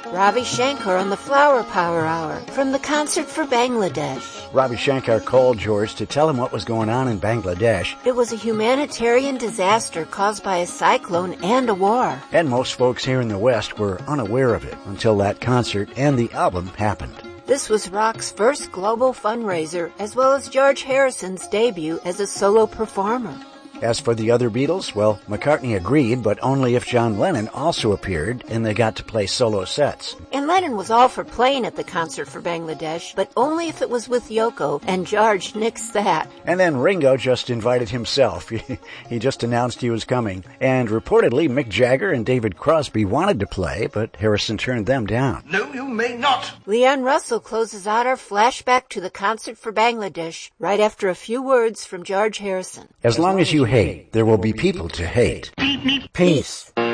Ravi Shankar on the Flower Power Hour from the Concert for Bangladesh. Ravi Shankar called George to tell him what was going on in Bangladesh. It was a humanitarian disaster caused by a cyclone and a war. And most folks here in the West were unaware of it until that concert and the album happened. This was rock's first global fundraiser, as well as George Harrison's debut as a solo performer. As for the other Beatles, well, McCartney agreed, but only if John Lennon also appeared and they got to play solo sets. And Lennon was all for playing at the Concert for Bangladesh, but only if it was with Yoko, and George nixed that. And then Ringo just invited himself. He just announced he was coming. And reportedly, Mick Jagger and David Crosby wanted to play, but Harrison turned them down. No, you may not. Leon Russell closes out our flashback to the Concert for Bangladesh right after a few words from George Harrison. As long as you hate, there will be people to hate. Peace.